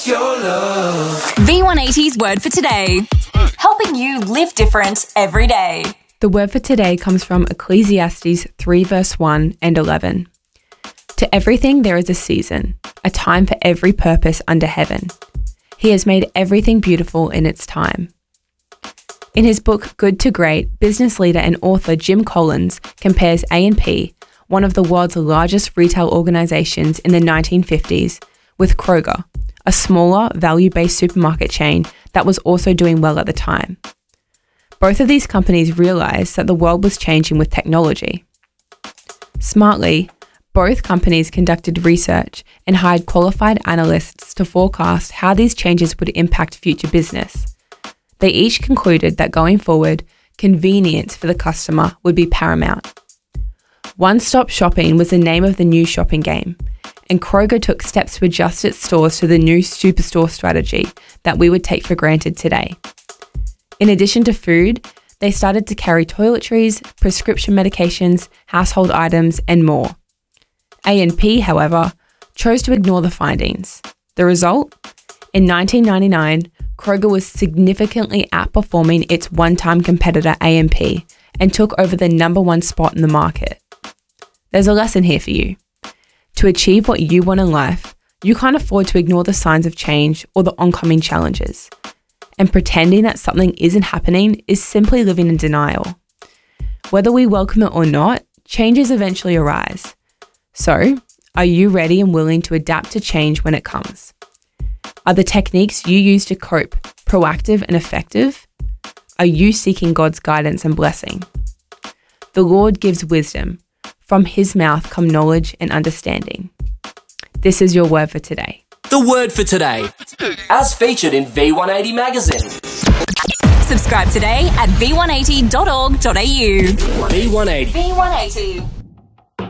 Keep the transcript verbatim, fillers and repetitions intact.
Your love. V one eighty's word for today. Helping you live different every day. The word for today comes from Ecclesiastes three verse one and eleven. To everything there is a season, a time for every purpose under heaven. He has made everything beautiful in its time. In his book Good to Great, business leader and author Jim Collins compares A and P, one of the world's largest retail organizations in the nineteen fifties, with Kroger, a smaller, value-based supermarket chain that was also doing well at the time. Both of these companies realized that the world was changing with technology. Smartly, both companies conducted research and hired qualified analysts to forecast how these changes would impact future business. They each concluded that going forward, convenience for the customer would be paramount. One-stop shopping was the name of the new shopping game, and Kroger took steps to adjust its stores to the new superstore strategy that we would take for granted today. In addition to food, they started to carry toiletries, prescription medications, household items, and more. A and P, however, chose to ignore the findings. The result? In nineteen ninety-nine, Kroger was significantly outperforming its one-time competitor A and P and took over the number one spot in the market. There's a lesson here for you. To achieve what you want in life, you can't afford to ignore the signs of change or the oncoming challenges. And pretending that something isn't happening is simply living in denial. Whether we welcome it or not, changes eventually arise. So, are you ready and willing to adapt to change when it comes? Are the techniques you use to cope proactive and effective? Are you seeking God's guidance and blessing? The Lord gives wisdom. From his mouth come knowledge and understanding. This is your word for today. The word for today, as featured in V one eighty magazine. Subscribe today at v one eighty dot org dot a u. V one eighty. V one eighty.